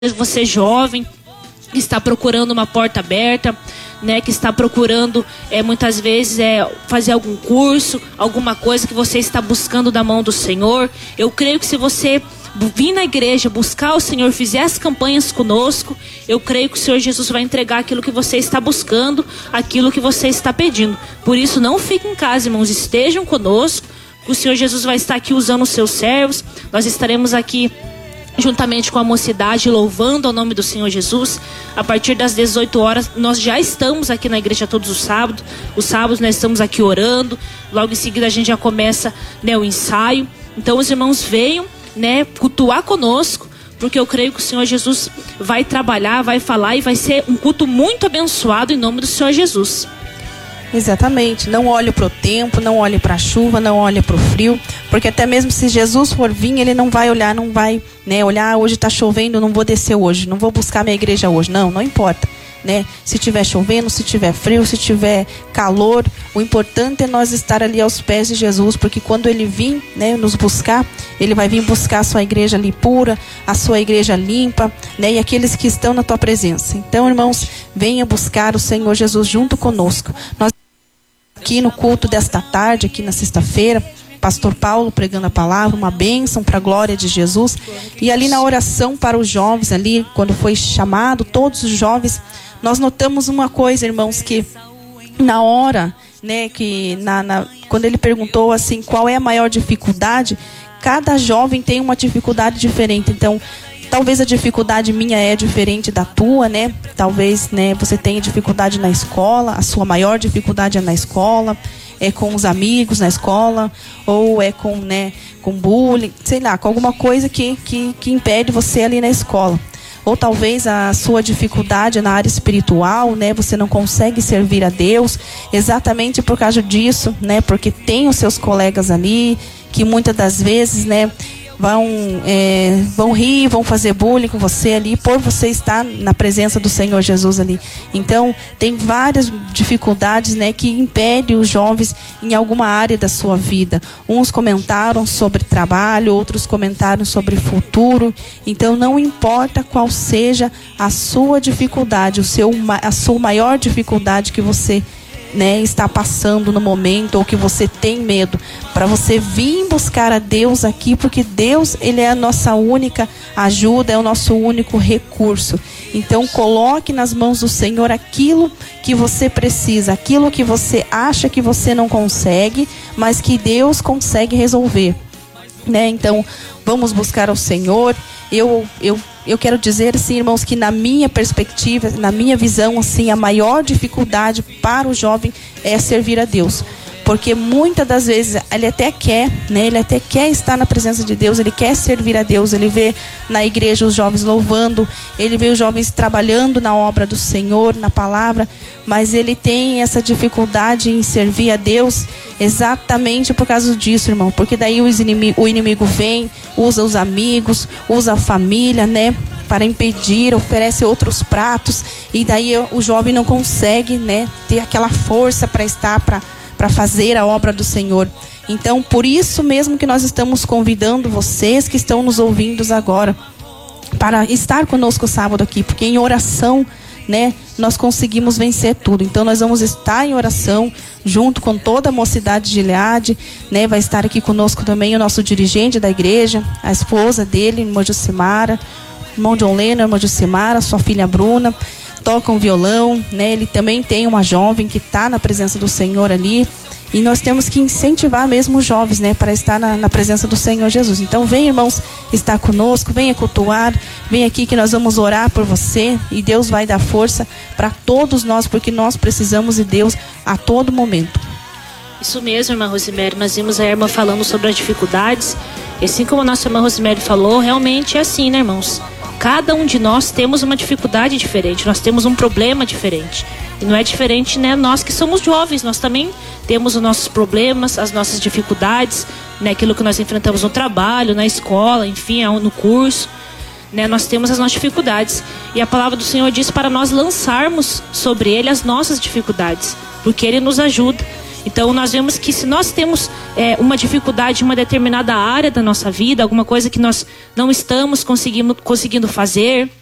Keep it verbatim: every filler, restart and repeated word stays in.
Você jovem, que está procurando uma porta aberta, né, que está procurando é, muitas vezes é, fazer algum curso, alguma coisa que você está buscando da mão do Senhor. Eu creio que se você vir na igreja, buscar o Senhor, fizer as campanhas conosco, eu creio que o Senhor Jesus vai entregar aquilo que você está buscando, aquilo que você está pedindo. Por isso, não fiquem em casa, irmãos, estejam conosco, que o Senhor Jesus vai estar aqui usando os seus servos. Nós estaremos aqui juntamente com a mocidade, louvando ao nome do Senhor Jesus. A partir das dezoito horas, nós já estamos aqui na igreja todos os sábados. Os sábados nós estamos aqui orando. Logo em seguida a gente já começa, né, o ensaio. Então os irmãos venham, né, cultuar conosco, porque eu creio que o Senhor Jesus vai trabalhar, vai falar e vai ser um culto muito abençoado em nome do Senhor Jesus. Exatamente, não olhe para o tempo, não olhe para a chuva, não olhe para o frio, porque até mesmo se Jesus for vir, ele não vai olhar, não vai, né, olhar, ah, hoje está chovendo, não vou descer hoje, não vou buscar minha igreja hoje. Não, não importa, né? Se estiver chovendo, se estiver frio, se estiver calor, o importante é nós estar ali aos pés de Jesus, porque quando ele vir, né, nos buscar, ele vai vir buscar a sua igreja ali pura, a sua igreja limpa, né, e aqueles que estão na tua presença. Então, irmãos, venha buscar o Senhor Jesus junto conosco. Nós aqui no culto desta tarde, aqui na sexta-feira, pastor Paulo pregando a palavra, uma bênção para a glória de Jesus. E ali na oração para os jovens, ali quando foi chamado todos os jovens, nós notamos uma coisa, irmãos, que na hora, né, que na, na, quando ele perguntou assim, qual é a maior dificuldade, cada jovem tem uma dificuldade diferente. Então, talvez a dificuldade minha é diferente da tua, né? Talvez, né, você tenha dificuldade na escola, a sua maior dificuldade é na escola, é com os amigos na escola, ou é com, né, com bullying, sei lá, com alguma coisa que, que, que impede você ali na escola. Ou talvez a sua dificuldade é na área espiritual, né? Você não consegue servir a Deus exatamente por causa disso, né? Porque tem os seus colegas ali que muitas das vezes, né, vão, é, vão rir, vão fazer bullying com você ali, por você estar na presença do Senhor Jesus ali. Então, tem várias dificuldades, né, que impedem os jovens em alguma área da sua vida. Uns comentaram sobre trabalho, outros comentaram sobre futuro. Então, não importa qual seja a sua dificuldade, o seu, a sua maior dificuldade que você, né, está passando no momento, ou que você tem medo, para você vir buscar a Deus aqui, porque Deus, ele é a nossa única ajuda, é o nosso único recurso. Então coloque nas mãos do Senhor aquilo que você precisa, aquilo que você acha que você não consegue, mas que Deus consegue resolver, né? Então vamos buscar ao Senhor. Eu, eu, eu quero dizer assim, irmãos, que na minha perspectiva, na minha visão, assim, a maior dificuldade para o jovem é servir a Deus. Porque muitas das vezes ele até quer, né? Ele até quer estar na presença de Deus, ele quer servir a Deus, ele vê na igreja os jovens louvando, ele vê os jovens trabalhando na obra do Senhor, na palavra, mas ele tem essa dificuldade em servir a Deus exatamente por causa disso, irmão. Porque daí o inimigo, o inimigo vem, usa os amigos, usa a família, né, para impedir, oferece outros pratos, e daí o jovem não consegue, né, ter aquela força para estar, para para fazer a obra do Senhor. Então, por isso mesmo que nós estamos convidando vocês que estão nos ouvindo agora para estar conosco sábado aqui, porque em oração, né, nós conseguimos vencer tudo. Então nós vamos estar em oração junto com toda a mocidade de Gileade, né? Vai estar aqui conosco também o nosso dirigente da igreja, a esposa dele, irmã Jucimara, irmão John Leno, irmã Jucimara, sua filha Bruna, tocam violão, né? Ele também tem uma jovem que está na presença do Senhor ali, e nós temos que incentivar mesmo os jovens, né, para estar na, na presença do Senhor Jesus. Então vem, irmãos, estar conosco, venha cultuar, vem aqui que nós vamos orar por você, e Deus vai dar força para todos nós, porque nós precisamos de Deus a todo momento. Isso mesmo, irmã Rosemary, nós vimos a irmã falando sobre as dificuldades, e assim como a nossa irmã Rosemary falou, realmente é assim, né, irmãos? Cada um de nós temos uma dificuldade diferente, nós temos um problema diferente. E não é diferente, né, nós que somos jovens, nós também temos os nossos problemas, as nossas dificuldades, né, aquilo que nós enfrentamos no trabalho, na escola, enfim, no curso, né, nós temos as nossas dificuldades. E a palavra do Senhor diz para nós lançarmos sobre Ele as nossas dificuldades, porque Ele nos ajuda. Então nós vemos que se nós temos é, uma dificuldade em uma determinada área da nossa vida, alguma coisa que nós não estamos conseguindo, conseguindo fazer,